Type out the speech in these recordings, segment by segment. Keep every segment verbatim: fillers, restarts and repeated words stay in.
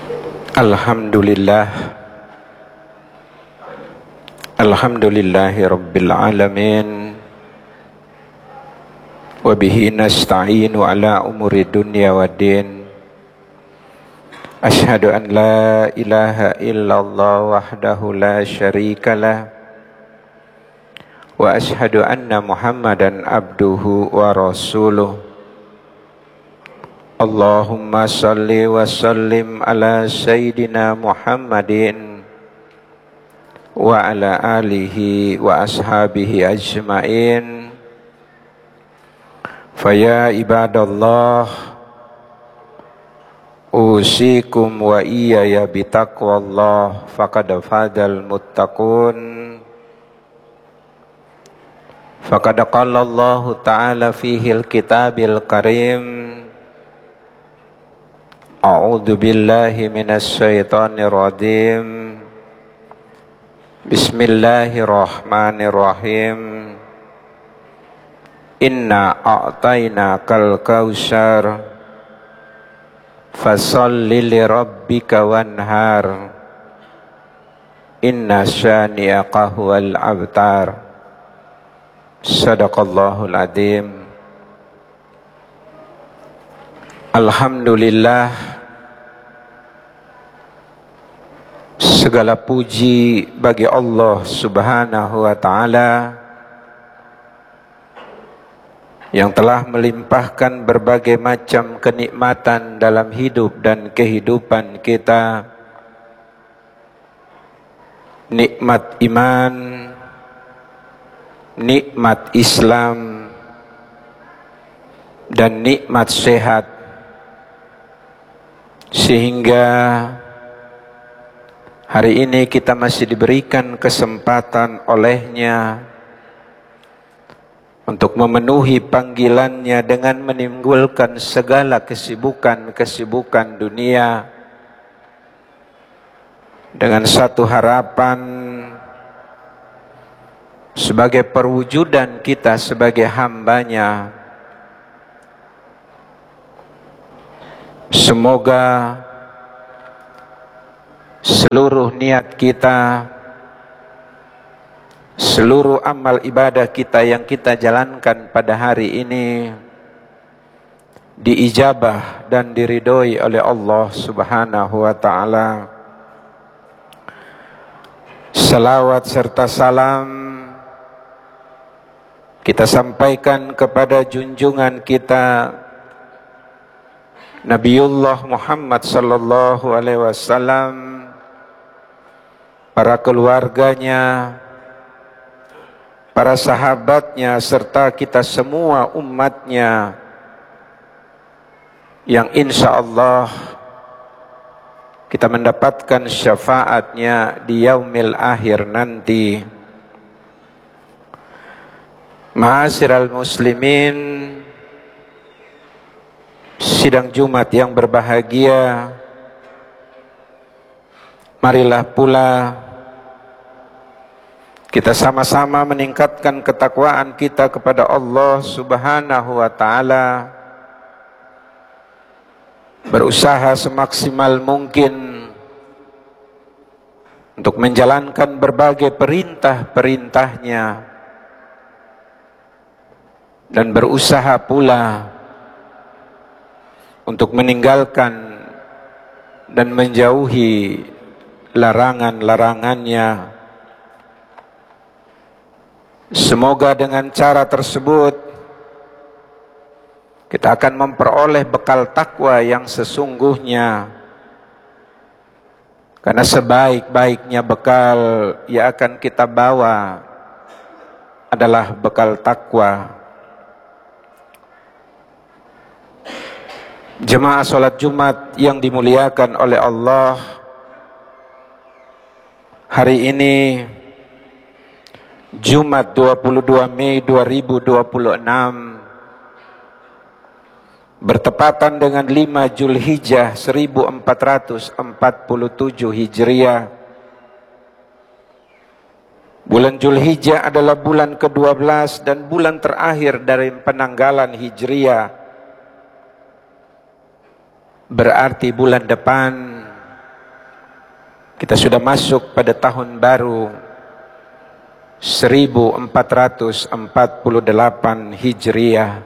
Alhamdulillah. Alhamdulillahi Rabbil Alamin. Wabihi nasta'inu ala umuri dunya wa din. Ashhadu an la ilaha illallah wahdahu la syarikalah. Wa ashhadu anna Muhammadan abduhu wa rasuluh. Allahumma salli wa sallim ala Sayyidina Muhammadin wa ala alihi wa ashabihi ajma'in. Faya ibadallah, usikum wa iyaya bitaqwallah faqad fadal muttaqun. Faqad qala Allah ta'ala fihil kitabil karim. A'udzu billahi minasy syaithanir rajim. Bismillahirrahmanirrahim. Inna a'tainakal kautsar fasholli lirabbika wanhar. Inna syani'aka huwal abtar. Sadaqallahul adzim. Alhamdulillah, segala puji bagi Allah Subhanahu wa ta'ala yang telah melimpahkan berbagai macam kenikmatan dalam hidup dan kehidupan kita. Nikmat iman, nikmat Islam, dan nikmat sehat, sehingga hari ini kita masih diberikan kesempatan olehnya untuk memenuhi panggilannya dengan menimbulkan segala kesibukan-kesibukan dunia dengan satu harapan sebagai perwujudan kita sebagai hambanya. Semoga seluruh niat kita, seluruh amal ibadah kita yang kita jalankan pada hari ini diijabah dan diridhoi oleh Allah Subhanahu wa ta'ala. Salawat serta salam kita sampaikan kepada junjungan kita Nabiullah Muhammad sallallahu alaihi wasallam, para keluarganya, para sahabatnya, serta kita semua umatnya yang insya Allah kita mendapatkan syafaatnya di yaumil akhir nanti. Ma'asyiral muslimin, sidang Jumat yang berbahagia, marilah pula kita sama-sama meningkatkan ketakwaan kita kepada Allah Subhanahu wa ta'ala, berusaha semaksimal mungkin untuk menjalankan berbagai perintah-perintahnya, dan berusaha pula untuk meninggalkan dan menjauhi larangan-larangannya. Semoga dengan cara tersebut kita akan memperoleh bekal takwa yang sesungguhnya. Karena sebaik-baiknya bekal yang akan kita bawa adalah bekal takwa. Jemaah salat Jumat yang dimuliakan oleh Allah, hari ini Jumat dua puluh dua Mei dua ribu dua puluh enam bertepatan dengan lima Zulhijjah seribu empat ratus empat puluh tujuh Hijriah. Bulan Zulhijjah adalah bulan kedua belas dan bulan terakhir dari penanggalan Hijriah. Berarti bulan depan Kita sudah masuk pada tahun baru seribu empat ratus empat puluh delapan Hijriah.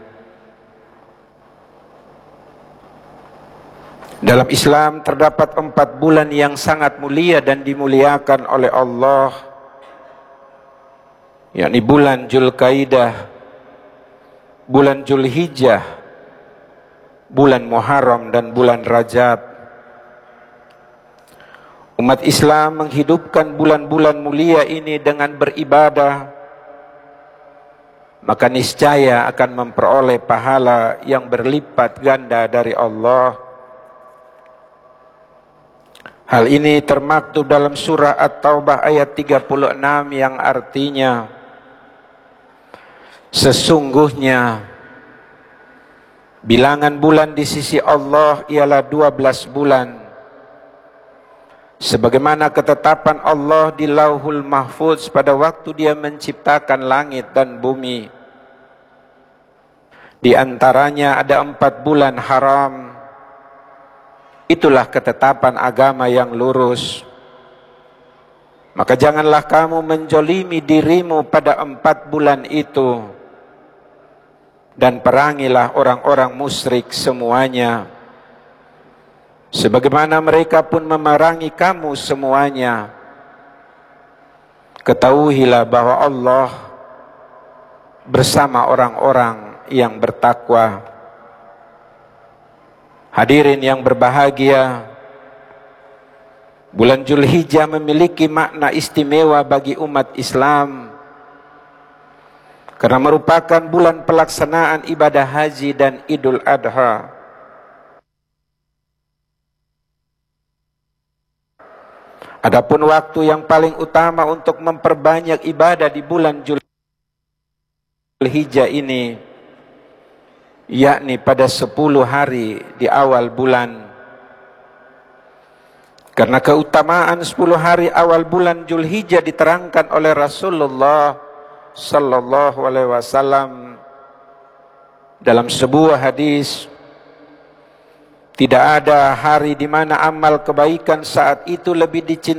Dalam Islam terdapat empat bulan yang sangat mulia dan dimuliakan oleh Allah, yakni bulan Dzulqa'dah, bulan Dzulhijjah, bulan Muharram dan bulan Rajab. Umat Islam menghidupkan bulan-bulan mulia ini dengan beribadah, maka niscaya akan memperoleh pahala yang berlipat ganda dari Allah. Hal ini termaktub dalam surah At-Taubah ayat tiga puluh enam yang artinya, sesungguhnya bilangan bulan di sisi Allah ialah dua belas bulan, sebagaimana ketetapan Allah di Lauhul Mahfuz pada waktu Dia menciptakan langit dan bumi. Di antaranya ada empat bulan haram. Itulah ketetapan agama yang lurus. Maka janganlah kamu menjolimi dirimu pada empat bulan itu, dan perangilah orang-orang musyrik semuanya, sebagaimana mereka pun memerangi kamu semuanya. Ketahuilah bahwa Allah bersama orang-orang yang bertakwa. Hadirin yang berbahagia, bulan Dzulhijjah memiliki makna istimewa bagi umat Islam karena merupakan bulan pelaksanaan ibadah haji dan Idul Adha. Adapun waktu yang paling utama untuk memperbanyak ibadah di bulan Dzulhijjah ini, yakni pada sepuluh hari di awal bulan. Karena keutamaan sepuluh hari awal bulan Dzulhijjah diterangkan oleh Rasulullah sallallahu alaihi wasallam dalam sebuah hadis, tidak ada hari di mana amal kebaikan saat itu lebih dicintai